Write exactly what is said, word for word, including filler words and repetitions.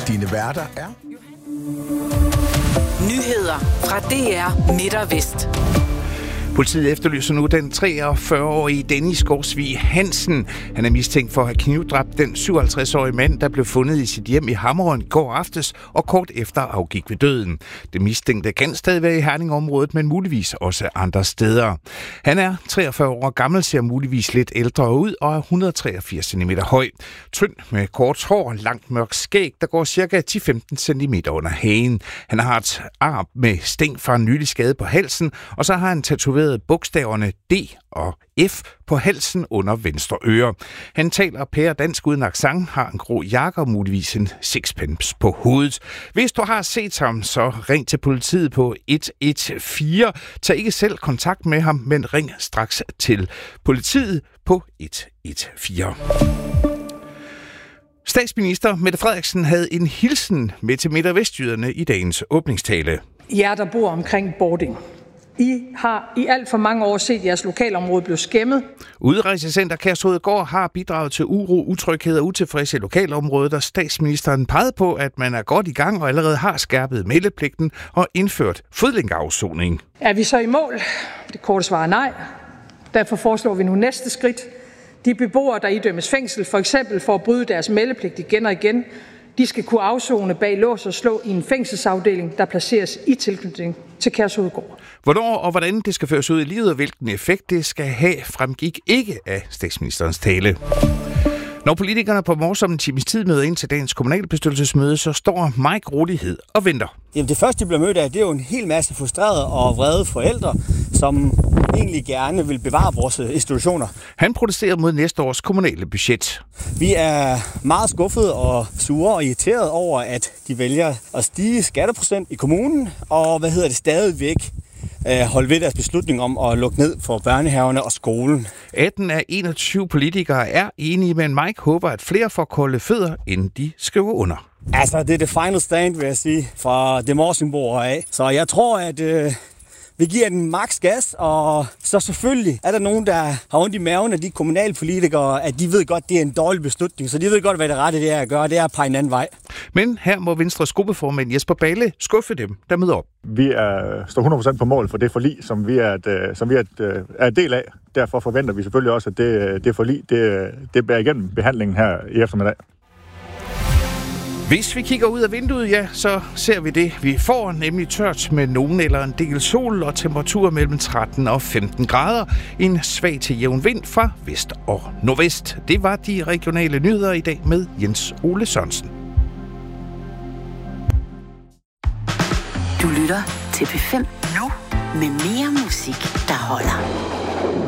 Dine værter er... Nyheder fra D R Midt og Vest. Politiet efterlyser nu den treogfyrre-årige Dennis Gårdsvig Hansen. Han er mistænkt for at have knivdræbt den syvoghalvtreds-årige mand, der blev fundet i sit hjem i Hammerum i går aftes og kort efter afgik ved døden. Det mistænkte kan stadig være i Herning-området, men muligvis også andre steder. Han er treogfyrre år gammel, ser muligvis lidt ældre ud og er et hundrede og treogfirs centimeter høj. Tynd med kort hår, langt mørk skæg, der går cirka ti til femten centimeter under hagen. Han har et ar med sting fra en nylig skade på halsen, og så har han tatoveret bogstaverne D og F på halsen under venstre øre. Han taler pære dansk uden accent, har en grå jakke og muligvis en sixpence på hovedet. Hvis du har set ham, så ring til politiet på et et fire. Tag ikke selv kontakt med ham, men ring straks til politiet på et et fire. Statsminister Mette Frederiksen havde en hilsen med til Midt- og Vestjyderne i dagens åbningstale. Jer, der bor omkring Bording. I har i alt for mange år set jeres lokalområde blive skæmmet. Udrejsecenter Kærshovedgård har bidraget til uro, utryghed og utilfredshed i lokalområdet, og statsministeren pegede på, at man er godt i gang og allerede har skærpet meldepligten og indført fodlænkeafsoning. Er vi så i mål? Det korte svar er nej. Derfor foreslår vi nu næste skridt. De beboere, der idømmes fængsel, for eksempel for at bryde deres meldepligt igen og igen, de skal kunne afsone bag lås og slå i en fængselsafdeling, der placeres i tilknytning til Kærshovedgård. Hvornår og hvordan det skal føres ud i livet, og hvilken effekt det skal have, fremgik ikke af statsministerens tale. Når politikerne på morges om en times tid møder ind til dagens kommunalbestyrelsesmøde, så står Mike rolighed og venter. Jamen det første, de bliver mødt af, det er jo en hel masse frustrerede og vrede forældre, som egentlig gerne vil bevare vores institutioner. Han protesterer mod næste års kommunale budget. Vi er meget skuffede og sure og irriterede over, at de vælger at stige skatteprocent i kommunen, og hvad hedder det stadigvæk holde ved deres beslutning om at lukke ned for børnehaverne og skolen. atten af enogtyve politikere er enige, men Mike håber, at flere får kolde fødder, inden de skriver under. Altså, det er det final stand, vil jeg sige, fra det Morsingborg af. Så jeg tror, at øh, vi giver den maks gas, og så selvfølgelig er der nogen, der har ondt i maven af de kommunalpolitikere, at de ved godt, det er en dårlig beslutning, så de ved godt, hvad det rette det er at gøre, det er at pege en anden vej. Men her må Venstres gruppeformand Jesper Balle skuffe dem, der møder op. Vi er, står hundrede procent på mål for det forlig, som vi er et, som vi er et, er et del af. Derfor forventer vi selvfølgelig også, at det, det forlig, det, det bærer igennem behandlingen her i eftermiddag. Hvis vi kigger ud af vinduet, ja, så ser vi det. Vi får nemlig tørt med nogen eller en del sol og temperaturer mellem tretten og femten grader. En svag til jævn vind fra vest og nordvest. Det var de regionale nyheder i dag med Jens Ole Sørensen. Du lytter til P fem nu med mere musik, der holder.